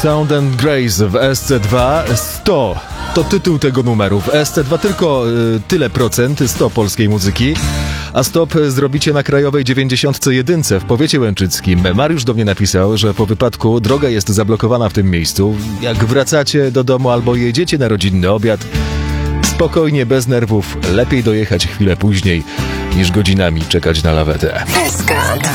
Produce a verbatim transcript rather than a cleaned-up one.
Sound and Grace w S C dwa. sto to tytuł tego numeru. W S C dwa tylko y, tyle procent, sto polskiej muzyki. A stop zrobicie na krajowej dziewięćdziesiątce jeden w powiecie łęczyckim. Mariusz do mnie napisał, że po wypadku droga jest zablokowana w tym miejscu. Jak wracacie do domu albo jedziecie na rodzinny obiad, spokojnie, bez nerwów, lepiej dojechać chwilę później niż godzinami czekać na lawetę.